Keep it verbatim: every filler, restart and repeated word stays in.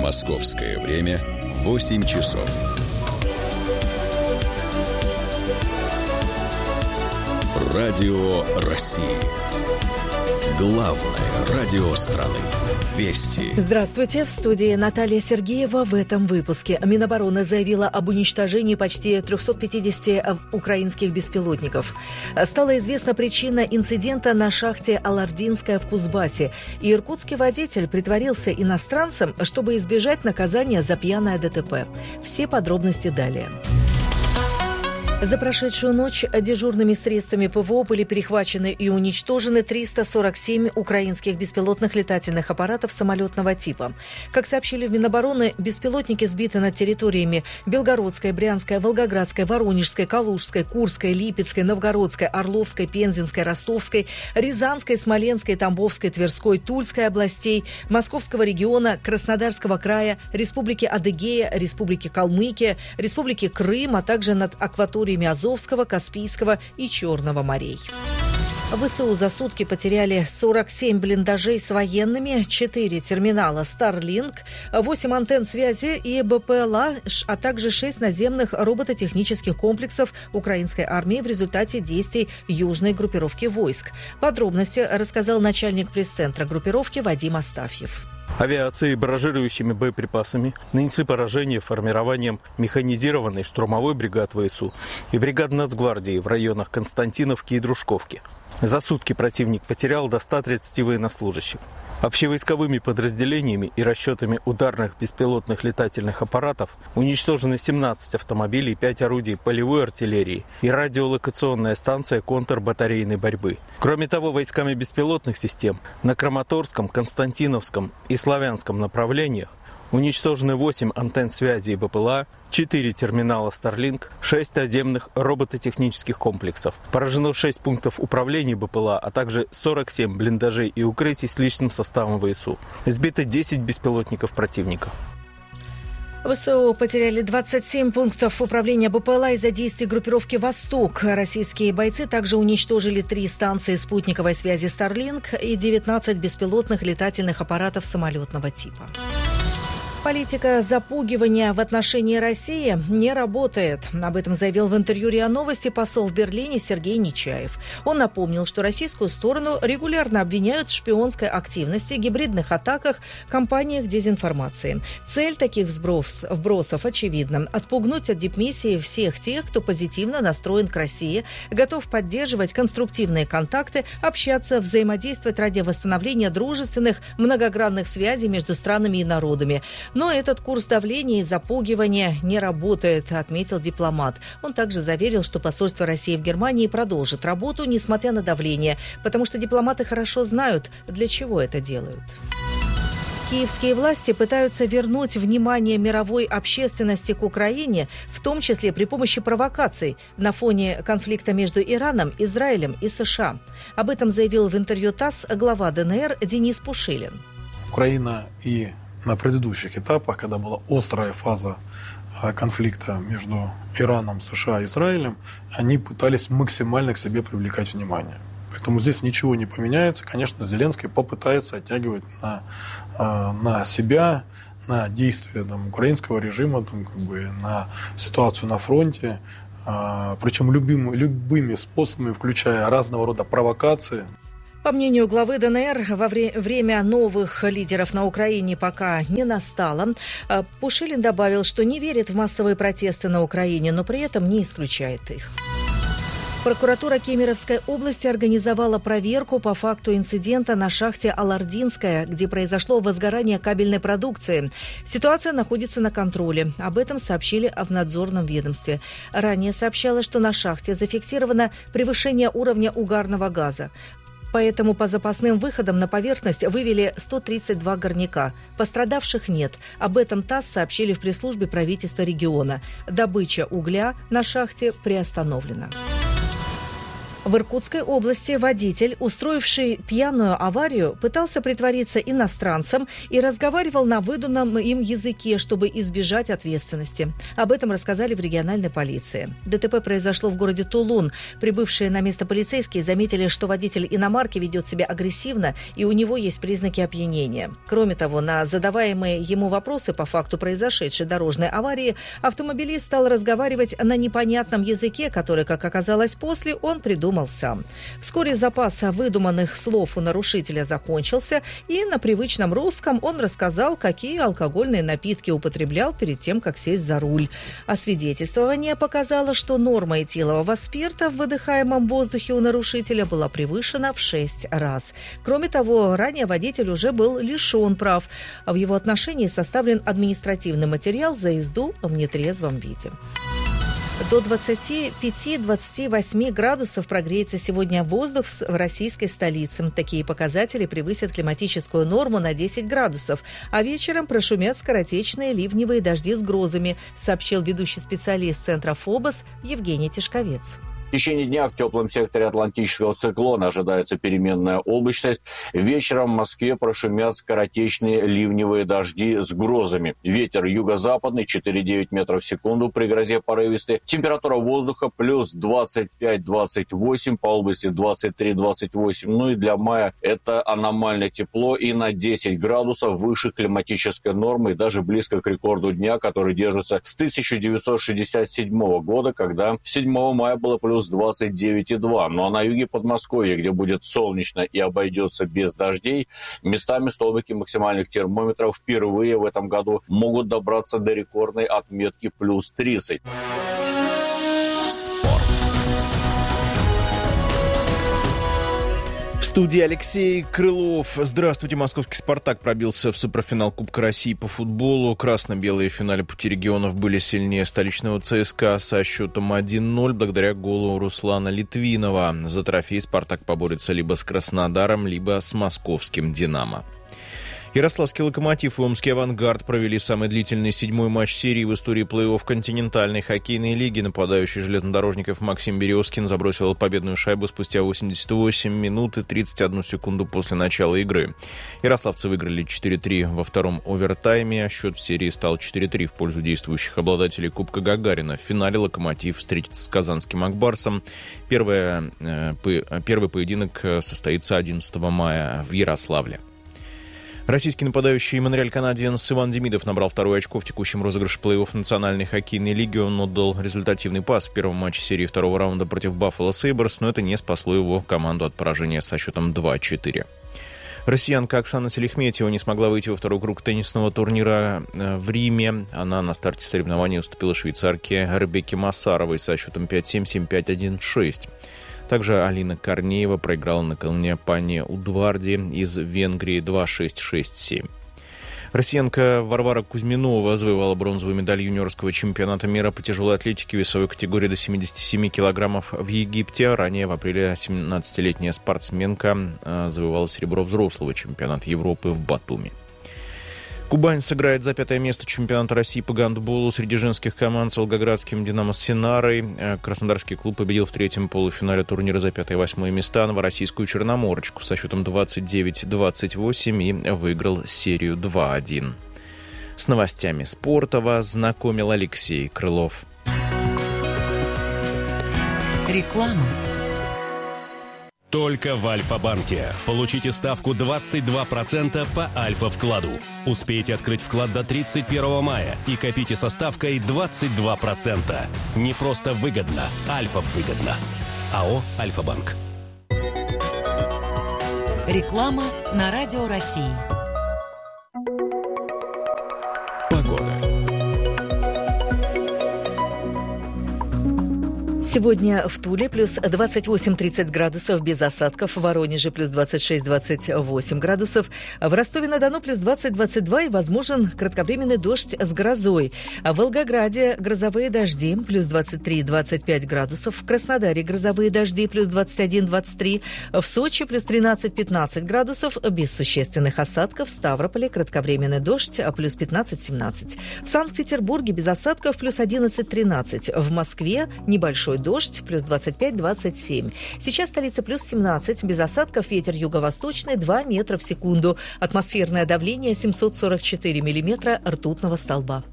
Московское время восемь часов. Радио России. Главное радио страны. Вести. Здравствуйте. В студии Наталья Сергеева. В этом выпуске Минобороны заявила об уничтожении почти триста пятьдесят украинских беспилотников. Стала известна причина инцидента на шахте Алардинская в Кузбассе. И иркутский водитель притворился иностранцем, чтобы избежать наказания за пьяное ДТП. Все подробности далее. За прошедшую ночь дежурными средствами ПВО были перехвачены и уничтожены триста сорок семь украинских беспилотных летательных аппаратов самолетного типа. Как сообщили в Минобороны, беспилотники сбиты над территориями Белгородской, Брянской, Волгоградской, Воронежской, Калужской, Курской, Липецкой, Новгородской, Орловской, Пензенской, Ростовской, Рязанской, Смоленской, Тамбовской, Тверской, Тульской областей, Московского региона, Краснодарского края, Республики Адыгея, Республики Калмыкия, Республики Крым, а также над акваторией Азовского, Каспийского и Черного морей. ВСУ за сутки потеряли сорок семь блиндажей с военными, четыре терминала Starlink, восемь антенн связи и БПЛА, а также шесть наземных робототехнических комплексов украинской армии в результате действий южной группировки войск. Подробности рассказал начальник пресс-центра группировки Вадим Астафьев. Авиацией и барражирующими боеприпасами нанесли поражение формированием механизированной штурмовой бригады ВСУ и бригад Нацгвардии в районах Константиновки и Дружковки. За сутки противник потерял до ста тридцати военнослужащих. Общевойсковыми подразделениями и расчетами ударных беспилотных летательных аппаратов уничтожены семнадцать автомобилей, пять орудий полевой артиллерии и радиолокационная станция контрбатарейной борьбы. Кроме того, войсками беспилотных систем на Краматорском, Константиновском и Славянском направлениях уничтожены восемь антенн связи и БПЛА, четыре терминала Starlink, шесть наземных робототехнических комплексов. Поражено шесть пунктов управления БПЛА, а также сорок семь блиндажей и укрытий с личным составом ВСУ. Сбито десять беспилотников противника. ВСУ потеряли двадцать семь пунктов управления БПЛА из-за действий группировки «Восток». Российские бойцы также уничтожили три станции спутниковой связи Starlink и девятнадцать беспилотных летательных аппаратов самолетного типа. Политика запугивания в отношении России не работает. Об этом заявил в интервью РИА Новости посол в Берлине Сергей Нечаев. Он напомнил, что российскую сторону регулярно обвиняют в шпионской активности, гибридных атаках, кампаниях дезинформации. Цель таких сброс, вбросов очевидна – отпугнуть от дипмиссии всех тех, кто позитивно настроен к России, готов поддерживать конструктивные контакты, общаться, взаимодействовать ради восстановления дружественных, многогранных связей между странами и народами. Но этот курс давления и запугивания не работает, отметил дипломат. Он также заверил, что посольство России в Германии продолжит работу, несмотря на давление, потому что дипломаты хорошо знают, для чего это делают. Киевские власти пытаются вернуть внимание мировой общественности к Украине, в том числе при помощи провокаций на фоне конфликта между Ираном, Израилем и США. Об этом заявил в интервью ТАСС глава ДНР Денис Пушилин. Украина и на предыдущих этапах, когда была острая фаза конфликта между Ираном, США и Израилем, они пытались максимально к себе привлекать внимание. Поэтому здесь ничего не поменяется. Конечно, Зеленский попытается оттягивать на, на себя, на действия там, украинского режима, там, как бы, на ситуацию на фронте, причем любыми, любыми способами, включая разного рода провокации. По мнению главы ДНР, во вре- время новых лидеров на Украине пока не настало. Пушилин добавил, что не верит в массовые протесты на Украине, но при этом не исключает их. Прокуратура Кемеровской области организовала проверку по факту инцидента на шахте Алардинская, где произошло возгорание кабельной продукции. Ситуация находится на контроле. Об этом сообщили в надзорном ведомстве. Ранее сообщалось, что на шахте зафиксировано превышение уровня угарного газа. Поэтому по запасным выходам на поверхность вывели сто тридцать два горняка. Пострадавших нет. Об этом ТАСС сообщили в пресс-службе правительства региона. Добыча угля на шахте приостановлена. В Иркутской области водитель, устроивший пьяную аварию, пытался притвориться иностранцем и разговаривал на выдуманном им языке, чтобы избежать ответственности. Об этом рассказали в региональной полиции. ДТП произошло в городе Тулун. Прибывшие на место полицейские заметили, что водитель иномарки ведет себя агрессивно и у него есть признаки опьянения. Кроме того, на задаваемые ему вопросы по факту произошедшей дорожной аварии автомобилист стал разговаривать на непонятном языке, который, как оказалось после, он придумал сам. Вскоре запас выдуманных слов у нарушителя закончился, и на привычном русском он рассказал, какие алкогольные напитки употреблял перед тем, как сесть за руль. Освидетельствование показало, что норма этилового спирта в выдыхаемом воздухе у нарушителя была превышена в шесть раз. Кроме того, ранее водитель уже был лишен прав. В его отношении составлен административный материал за езду в нетрезвом виде. До двадцати пяти - двадцати восьми градусов прогреется сегодня воздух в российской столице. Такие показатели превысят климатическую норму на десять градусов. А вечером прошумят скоротечные ливневые дожди с грозами, сообщил ведущий специалист Центра ФОБОС Евгений Тишковец. В течение дня в теплом секторе Атлантического циклона ожидается переменная облачность. Вечером в Москве прошумят скоротечные ливневые дожди с грозами. Ветер юго-западный четыре - девять метров в секунду при грозе порывистой. Температура воздуха плюс двадцать пять - двадцать восемь, по области двадцать три - двадцать восемь. Ну и для мая это аномально тепло и на десять градусов выше климатической нормы и даже близко к рекорду дня, который держится с тысяча девятьсот шестьдесят седьмого года, когда седьмого мая было плюс двадцать девять и два. Ну а на юге Подмосковья, где будет солнечно и обойдется без дождей, местами столбики максимальных термометров впервые в этом году могут добраться до рекордной отметки плюс тридцать. Спорт. В студии Алексей Крылов. Здравствуйте. Московский «Спартак» пробился в суперфинал Кубка России по футболу. Красно-белые в финале пути регионов были сильнее столичного ЦСКА со счетом один ноль благодаря голу Руслана Литвинова. За трофей «Спартак» поборется либо с Краснодаром, либо с московским «Динамо». Ярославский «Локомотив» и омский «Авангард» провели самый длительный седьмой матч серии в истории плей-офф континентальной хоккейной лиги. Нападающий железнодорожников Максим Березкин забросил победную шайбу спустя восемьдесят восемь минут и тридцать одну секунду после начала игры. Ярославцы выиграли четыре три во втором овертайме, а счет в серии стал четыре три в пользу действующих обладателей Кубка Гагарина. В финале «Локомотив» встретится с казанским «Акбарсом». Первое, э, по, первый поединок состоится одиннадцатого мая в Ярославле. Российский нападающий Монреаль Канадиенс Иван Демидов набрал второе очко в текущем розыгрыше плей-офф национальной хоккейной лиги. Он отдал результативный пас в первом матче серии второго раунда против Баффало Сейберс, но это не спасло его команду от поражения со счетом два четыре. Россиянка Оксана Селихметьева не смогла выйти во второй круг теннисного турнира в Риме. Она на старте соревнований уступила швейцарке Ребекке Массаровой со счетом пять семь - семь пять - один шесть. Также Алина Корнеева проиграла накануне Пане Удварди из Венгрии два шесть - шесть семь. Россиянка Варвара Кузьминова завоевала бронзовую медаль юниорского чемпионата мира по тяжелой атлетике весовой категории до семидесяти семи килограммов в Египте. Ранее в апреле семнадцатилетняя спортсменка завоевала серебро взрослого чемпионата Европы в Батуми. Кубань сыграет за пятое место чемпионата России по гандболу среди женских команд с волгоградским «Динамо» Синарой. Краснодарский клуб победил в третьем полуфинале турнира за пятое и восьмое места новороссийскую «Черноморочку» со счетом двадцать девять - двадцать восемь и выиграл серию два один. С новостями спорта вас знакомил Алексей Крылов. Реклама. Только в Альфа-банке. Получите ставку двадцать два процента по Альфа-вкладу. Успейте открыть вклад до тридцать первого мая и копите со ставкой двадцать два процента. Не просто выгодно, Альфа-выгодно. АО «Альфа-банк». Реклама на Радио России. Погода. Сегодня в Туле плюс двадцать восемь - тридцать градусов без осадков, в Воронеже плюс двадцать шесть - двадцать восемь градусов, в Ростове-на-Дону плюс двадцать - двадцать два и возможен кратковременный дождь с грозой. В Волгограде грозовые дожди плюс двадцать три - двадцать пять градусов, в Краснодаре грозовые дожди плюс двадцать один - двадцать три, в Сочи плюс тринадцать - пятнадцать градусов без существенных осадков, в Ставрополе кратковременный дождь плюс пятнадцать - семнадцать, в Санкт-Петербурге без осадков плюс одиннадцать - тринадцать, в Москве небольшой дождь, плюс двадцать пять - двадцать семь. Сейчас в столице плюс семнадцать, без осадков, ветер юго-восточный два метра в секунду. Атмосферное давление семьсот сорок четыре миллиметра ртутного столба.